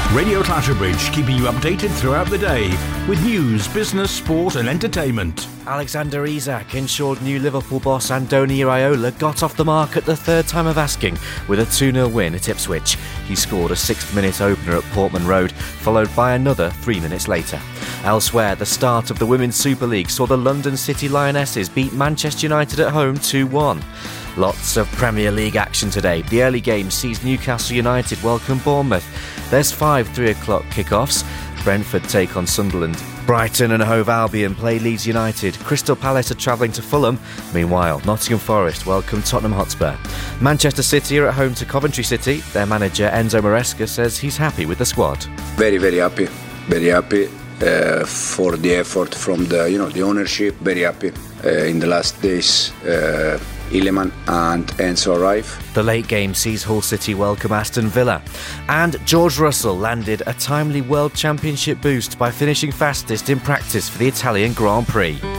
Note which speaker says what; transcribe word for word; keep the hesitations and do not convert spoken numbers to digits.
Speaker 1: Radio Clatterbridge, keeping you updated throughout the day with news, business, sport and entertainment.
Speaker 2: Alexander Isak ensured new Liverpool boss Andoni Iraola got off the mark at the third time of asking with a two nil win at Ipswich. He scored a sixth-minute opener at Portman Road, followed by another three minutes later. Elsewhere, the start of the Women's Super League saw the London City Lionesses beat Manchester United at home two one. Lots of Premier League action today. The early game sees Newcastle United welcome Bournemouth. There's five three o'clock kick-offs. Brentford take on Sunderland. Brighton and Hove Albion play Leeds United. Crystal Palace are travelling to Fulham. Meanwhile, Nottingham Forest welcome Tottenham Hotspur. Manchester City are at home to Coventry City. Their manager Enzo Maresca says he's happy with the squad.
Speaker 3: Very, very happy. Very happy uh, for the effort from the, you know, the ownership. Very happy. Uh, in the last days, uh, Iliman and Enzo arrive.
Speaker 2: The late game sees Hull City welcome Aston Villa. And George Russell landed a timely World Championship boost by finishing fastest in practice for the Italian Grand Prix.